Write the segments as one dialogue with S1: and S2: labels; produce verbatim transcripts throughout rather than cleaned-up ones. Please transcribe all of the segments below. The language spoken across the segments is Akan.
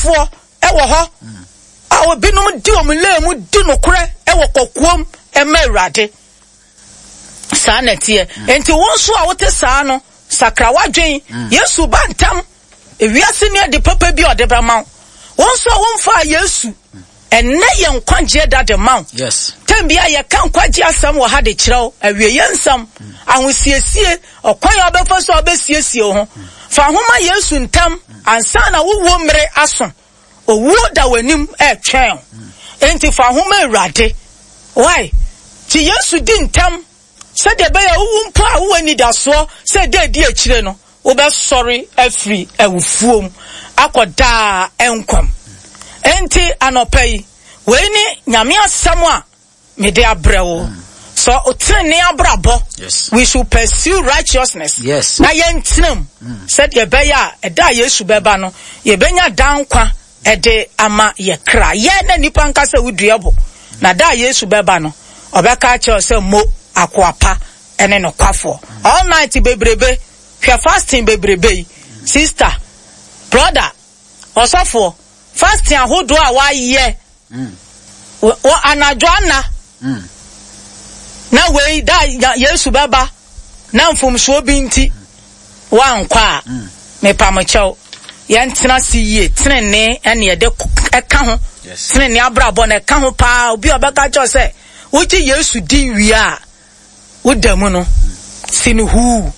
S1: asofo ewo ho a obinom di omule mu di nokure ewo kokuom ema Awurade saa netie enti wonso a wote saa no sakra wadwen Yesu bantam ewiase ne de papa bi odebrama wonso wonfa Yesu enne ye nkwagye da de man
S2: yes
S1: tambia ye kan kwagye asam wo ha de kirew awie yensam ahosiesie okwan obefo so obesiesie ho fa homa Yesu ntam ansa na wo mmere aso owu da wanim e twen enti fa homa Awurade why ti Yesu di ntam se de be ya wu mpo a wo ani da so se de di akire no wo be sorry afri awufuom akoda enkom enti anopai we ni nyame asam a me de abrewo so otrene abrabo
S2: yes
S1: we should pursue righteousness
S2: yes
S1: na yentinam said ye be ya eda Yesu beba no ye benya dankwa ede ama ye kra ye na nipa nka se wuduebo na da Yesu beba no obeka che se mo akwapa ene no kwafo all night bebrebe hwe fasting bebrebe sister brother osofo fasting ahodo a wa ye mm wo anadwana mm na we da Yesu baba na mfomso binti wa nkwa mm. me pamocho ye ntena siye tenene ene ye de eka ho yes tenene abrabo na eka ho pa obi obeka cho se wo ji Yesu din wi a wo damu no sinu hu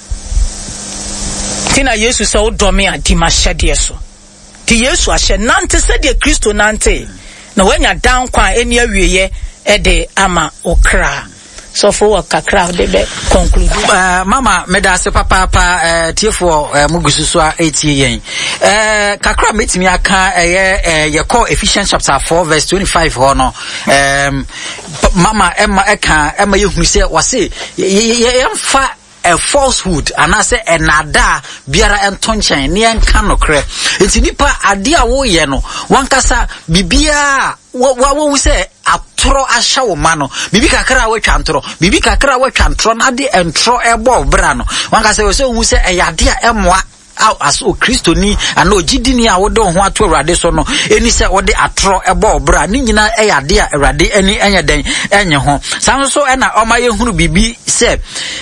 S1: tina Yesu se wo dome a di ma hyede so ti Yesu ahye nante se de Kristo nante na wanya dan kwa eni awieye e de ama okra so for what kakra de be conclude
S2: uh, mama meda se papa pa uh, tiefo uh, mugusu so eighty yen uh, kakra metimi aka eye uh, ye call Ephesians chapter four verse twenty-five ho no um, mama emma eka emma yehunu se wase ye mfa a falsehood and I say another biara entonchen ne enka nokre enti nipa ade a wo ye no wankasa bibia wo wo say atoro ahya wo ma no bibi kakra wo twantoro bibi kakra wo twantoro na de entro ebo bra no wankasa wo say wo say eyade a emoa aso Kristo ni ana ogidini a wodo ho ato Awurade so no eni se wode atoro ebo bra ni nyina eyade a Awurade eni enye den enye ho san so e na oma ye hunu bibi se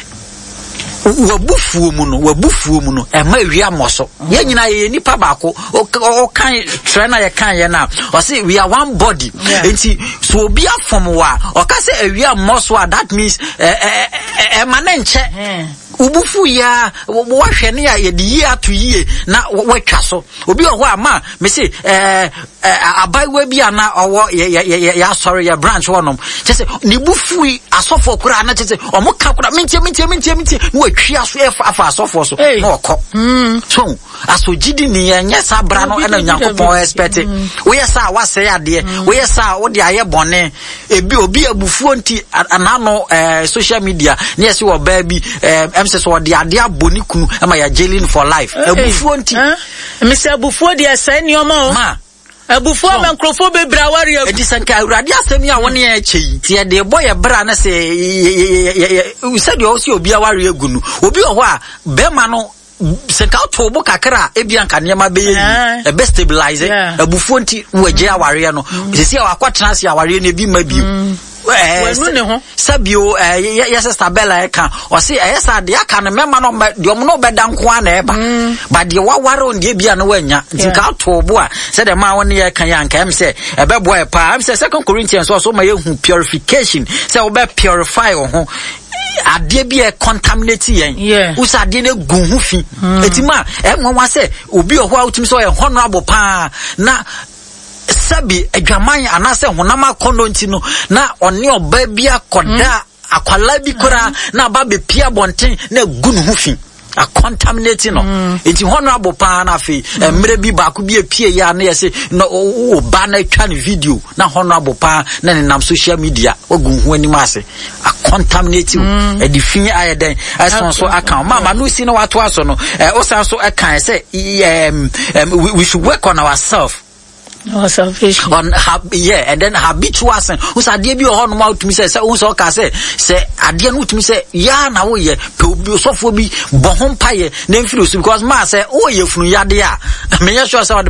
S2: wabufuo mu no wabufuo mu no e ma wi amoso ye nyina ye nipa baako o kan trainer ye kan ye na o say we are one body enti so obi afom wa o ka say wi amoso that means e ma na nche ubufu ya wo hwe ne ya ye di ye ato yie na watwa so obi o ho ama me say eh abaiwa bi ana owo ya sorry ya branch wonom chese ni bufu asofo kura na chese o mo ka kura mentie mentie mentie mentie no atwia so efa afa asofo so no okọ so asogidi ni enye sa bra no na nyankopon expect we yesa wase ade we yesa wo de aye bone ebi obi abufuo nti anano social media na yesi wo ba bi emse so de ade aboni kunu ama ya jailing for life abufuo nti
S1: me se abufuo de esa ni omo ma abufuo ma nkrofo bebra wari abu
S2: edisanka Awurade asemi a woni e chei ti e de boy e bra na se u said you also obi awari agunu obi o ho a be ma no se ka to bo kakra e bia nka niam abeyi e be stabilize abufuo nti waje awari no se se akwatena se awari na bi ma bi eh sabio eh yes Stabella eka o se eh sa de aka no mema no de om no beda nko ana eba ba de waware on de bia no wanya nka to bo a se de ma won ye kan ya nka em se e be bo e pa em se second Corinthians so so ma ye hu purification se wo be purify o ho ade bi e contaminate yen usa ade na gu hu fi etima e nwa se obi o ho a utimi so e honorable pa na sabi adwaman anase honam akono ntino na oni oba bia koda akwala bi kura na ba be pia bonten na gunu hu fi a contaminate no enti honorable pa na fi emre bi ba ku bi epie ya na yese no oba na twa ne video na honorable pa na ne nam social media ogun hu anim ase a contaminate e di fin ayeden ason so account mama no si na wato aso no o san so account say we should work on ourselves.
S1: No salvation
S2: on hab yeah and then habitual sin who say dey bi o hono ma to me say who say ka say say ade no to me say ya na wo ye pe obi sofo bi bo ho mpaye na mfiri so because ma say o ye funu yade a me ye sure say